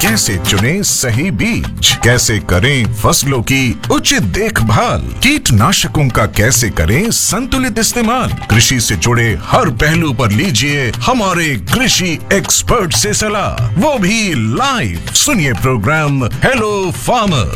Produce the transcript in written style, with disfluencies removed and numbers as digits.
कैसे चुने सही बीज, कैसे करें फसलों की उचित देखभाल, कीटनाशकों का कैसे करें संतुलित इस्तेमाल। कृषि से जुड़े हर पहलू पर लीजिए हमारे कृषि एक्सपर्ट से सलाह, वो भी लाइव। सुनिए प्रोग्राम हेलो फार्मर